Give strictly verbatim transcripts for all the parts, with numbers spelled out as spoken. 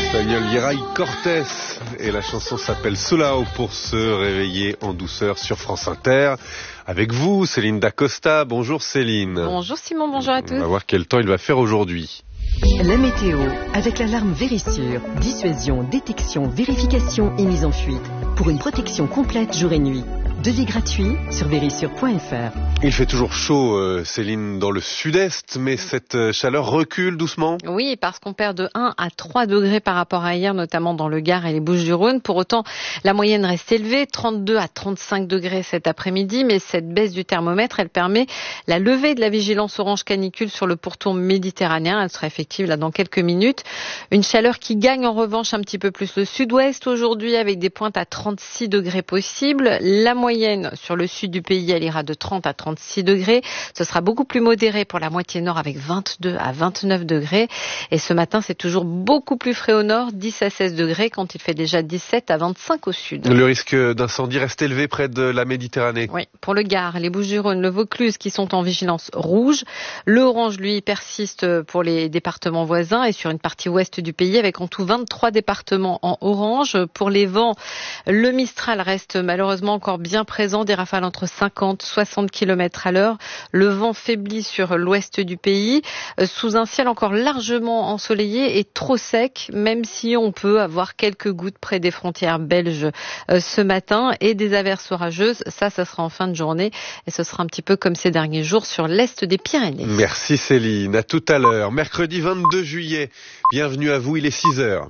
Espagnol Yeray Cortés et la chanson s'appelle Solao pour se réveiller en douceur sur France Inter. Avec vous, Céline Dacosta. Bonjour Céline. Bonjour Simon, bonjour à tous. On va voir quel temps il va faire aujourd'hui. La météo, avec l'alarme Vérissure. Dissuasion, détection, vérification et mise en fuite. Pour une protection complète jour et nuit. Devis gratuit sur vérissure point f r. Il fait toujours chaud, euh, Céline, dans le sud-est, mais cette euh, chaleur recule doucement. Oui, parce qu'on perd de un à trois degrés par rapport à hier, notamment dans le Gard et les Bouches-du-Rhône. Pour autant, la moyenne reste élevée, trente-deux à trente-cinq degrés cet après-midi, mais cette baisse du thermomètre, elle permet la levée de la vigilance orange canicule sur le pourtour méditerranéen. Elle sera effective là dans quelques minutes. Une chaleur qui gagne en revanche un petit peu plus le sud-ouest aujourd'hui, avec des pointes à trente-six degrés possibles. La moyenne sur le sud du pays, elle ira de trente à trente-six degrés. Ce sera beaucoup plus modéré pour la moitié nord avec vingt-deux à vingt-neuf degrés. Et ce matin, c'est toujours beaucoup plus frais au nord, dix à seize degrés, quand il fait déjà dix-sept à vingt-cinq au sud. Le risque d'incendie reste élevé près de la Méditerranée. Oui, pour le Gard, les Bouches-du-Rhône, le Vaucluse qui sont en vigilance rouge. Le orange, lui, persiste pour les départements voisins et sur une partie ouest du pays avec en tout vingt-trois départements en orange. Pour les vents, le Mistral reste malheureusement encore bien présent, des rafales entre cinquante et soixante kilomètres à l'heure. Le vent faiblit sur l'ouest du pays, sous un ciel encore largement ensoleillé et trop sec, même si on peut avoir quelques gouttes près des frontières belges ce matin et des averses orageuses. Ça, ça sera en fin de journée et ce sera un petit peu comme ces derniers jours sur l'est des Pyrénées. Merci Céline, à tout à l'heure. Mercredi vingt-deux juillet, bienvenue à vous, il est six heures.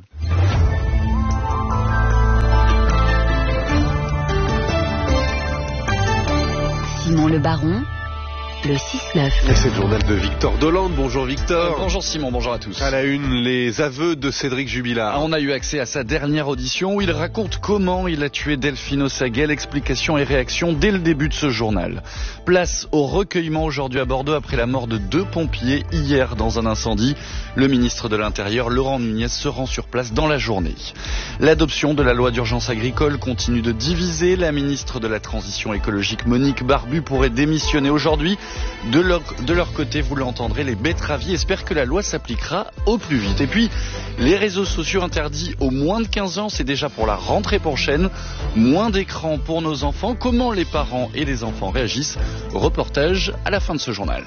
Simon Le Baron, le six neuf. Et c'est le journal de Victor Dolande. Bonjour Victor. Euh, bonjour Simon, bonjour à tous. À la une, les aveux de Cédric Jubilard. Ah, on a eu accès à sa dernière audition où il raconte comment il a tué Delphine Ossaguel. Explications et réactions dès le début de ce journal. Place au recueillement aujourd'hui à Bordeaux après la mort de deux pompiers hier dans un incendie. Le ministre de l'Intérieur, Laurent Nunez, se rend sur place dans la journée. L'adoption de la loi d'urgence agricole continue de diviser. La ministre de la Transition écologique, Monique Barbu, pourrait démissionner aujourd'hui. De leur, de leur côté, vous l'entendrez, les betteraviers espèrent que la loi s'appliquera au plus vite. Et puis, les réseaux sociaux interdits aux moins de quinze ans, c'est déjà pour la rentrée prochaine. Moins d'écran pour nos enfants. Comment les parents et les enfants réagissent? Reportage à la fin de ce journal.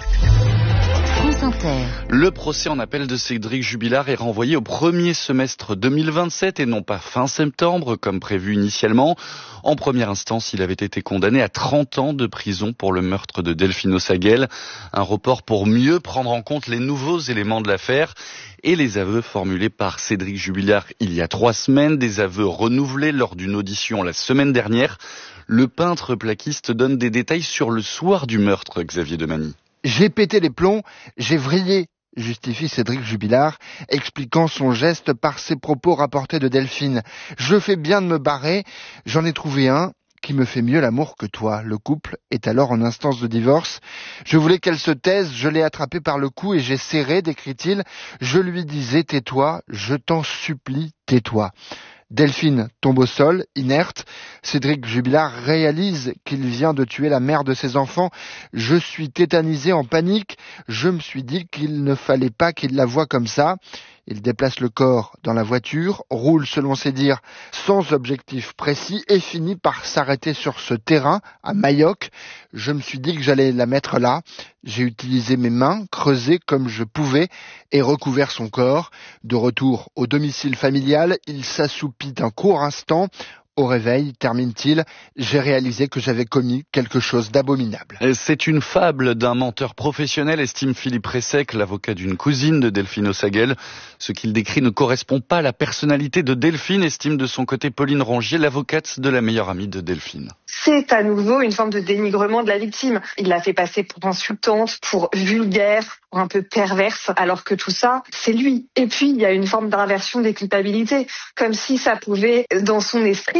France Inter. Le procès en appel de Cédric Jubilard est renvoyé au premier semestre deux mille vingt-sept et non pas fin septembre comme prévu initialement. En première instance, il avait été condamné à trente ans de prison pour le meurtre de Delphine Ossaguel. Un report pour mieux prendre en compte les nouveaux éléments de l'affaire et les aveux formulés par Cédric Jubilard il y a trois semaines, des aveux renouvelés lors d'une audition la semaine dernière. Le peintre plaquiste donne des détails sur le soir du meurtre, Xavier Demany. J'ai pété les plombs, j'ai vrillé, justifie Cédric Jubilard, expliquant son geste par ses propos rapportés de Delphine. Je fais bien de me barrer, j'en ai trouvé un qui me fait mieux l'amour que toi. Le couple est alors en instance de divorce. Je voulais qu'elle se taise, je l'ai attrapée par le cou et j'ai serré, décrit-il. Je lui disais, tais-toi, je t'en supplie, tais-toi. Delphine tombe au sol, inerte. Cédric Jubilard réalise qu'il vient de tuer la mère de ses enfants. Je suis tétanisé en panique. Je me suis dit qu'il ne fallait pas qu'il la voie comme ça. Il déplace le corps dans la voiture, roule selon ses dires sans objectif précis et finit par s'arrêter sur ce terrain à Mayoc. Je me suis dit que j'allais la mettre là. J'ai utilisé mes mains, creusé comme je pouvais et recouvert son corps. De retour au domicile familial, il s'assoupit un court instant. Au réveil, termine-t-il, j'ai réalisé que j'avais commis quelque chose d'abominable. C'est une fable d'un menteur professionnel, estime Philippe Ressec, l'avocat d'une cousine de Delphine Ossaguel. Ce qu'il décrit ne correspond pas à la personnalité de Delphine, estime de son côté Pauline Rongier, l'avocate de la meilleure amie de Delphine. C'est à nouveau une forme de dénigrement de la victime. Il l'a fait passer pour insultante, pour vulgaire, pour un peu perverse, alors que tout ça, c'est lui. Et puis, il y a une forme d'inversion des culpabilités, comme si ça pouvait, dans son esprit,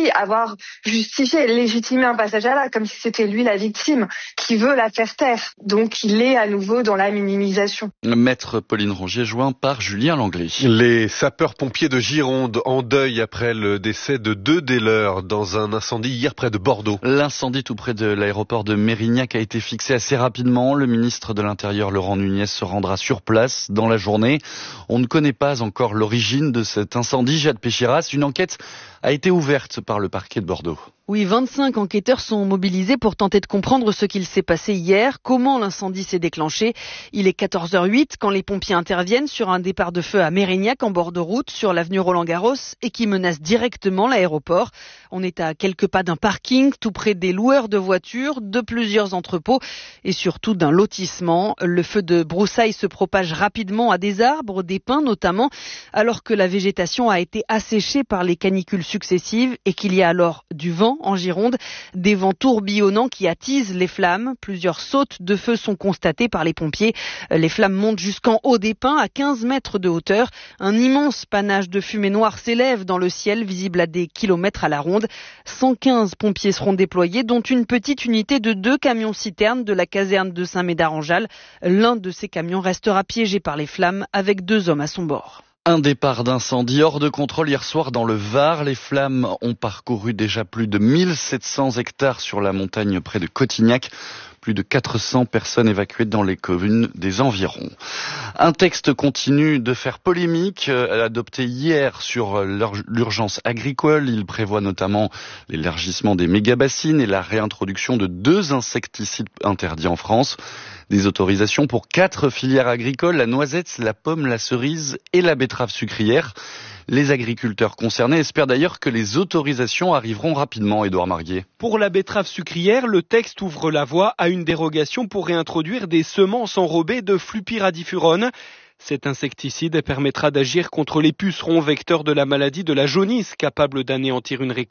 avoir justifié, légitimé un passage à l'acte, comme si c'était lui la victime, qui veut la faire taire. Donc il est à nouveau dans la minimisation. Maître Pauline Rongier, joint par Julien Langlais. Les sapeurs-pompiers de Gironde en deuil après le décès de deux des leurs dans un incendie hier près de Bordeaux. L'incendie tout près de l'aéroport de Mérignac a été fixé assez rapidement. Le ministre de l'Intérieur, Laurent Nunez, se rendra sur place dans la journée. On ne connaît pas encore l'origine de cet incendie. Jade Péchiras, une enquête a été ouverte par le parquet de Bordeaux. Oui, vingt-cinq enquêteurs sont mobilisés pour tenter de comprendre ce qu'il s'est passé hier, comment l'incendie s'est déclenché. Il est quatorze heures huit quand les pompiers interviennent sur un départ de feu à Mérignac en bord de route sur l'avenue Roland-Garros et qui menace directement l'aéroport. On est à quelques pas d'un parking, tout près des loueurs de voitures, de plusieurs entrepôts et surtout d'un lotissement. Le feu de broussailles se propage rapidement à des arbres, des pins notamment, alors que la végétation a été asséchée par les canicules successives et qu'il y a alors du vent en Gironde, des vents tourbillonnants qui attisent les flammes. Plusieurs sautes de feu sont constatées par les pompiers. Les flammes montent jusqu'en haut des pins, à quinze mètres de hauteur. Un immense panache de fumée noire s'élève dans le ciel, visible à des kilomètres à la ronde. cent quinze pompiers seront déployés, dont une petite unité de deux camions-citernes de la caserne de Saint-Médard-en-Jalles. L'un de ces camions restera piégé par les flammes avec deux hommes à son bord. Un départ d'incendie hors de contrôle hier soir dans le Var. Les flammes ont parcouru déjà plus de mille sept cents hectares sur la montagne près de Cotignac. Plus de quatre cents personnes évacuées dans les communes des environs. Un texte continue de faire polémique, adopté hier sur l'urgence agricole. Il prévoit notamment l'élargissement des méga-bassines et la réintroduction de deux insecticides interdits en France. Des autorisations pour quatre filières agricoles, la noisette, la pomme, la cerise et la betterave sucrière. Les agriculteurs concernés espèrent d'ailleurs que les autorisations arriveront rapidement, Édouard Marguier. Pour la betterave sucrière, le texte ouvre la voie à une dérogation pour réintroduire des semences enrobées de flupyradifurone. Cet insecticide permettra d'agir contre les pucerons vecteurs de la maladie de la jaunisse, capable d'anéantir une récolte.